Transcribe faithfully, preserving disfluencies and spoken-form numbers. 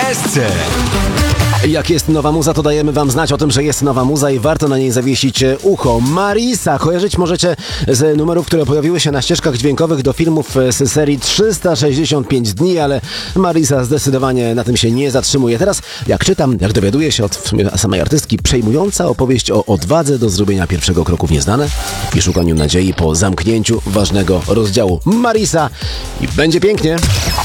S C. Jak jest nowa muza, to dajemy wam znać o tym, że jest nowa muza i warto na niej zawiesić ucho. Marisa kojarzyć możecie z numerów, które pojawiły się na ścieżkach dźwiękowych do filmów z serii trzysta sześćdziesiąt pięć dni, ale Marisa zdecydowanie na tym się nie zatrzymuje. Teraz, jak czytam, jak dowiaduję się od samej artystki, przejmująca opowieść o odwadze do zrobienia pierwszego kroku w nieznane i szukaniu nadziei po zamknięciu ważnego rozdziału. Marisa i będzie pięknie.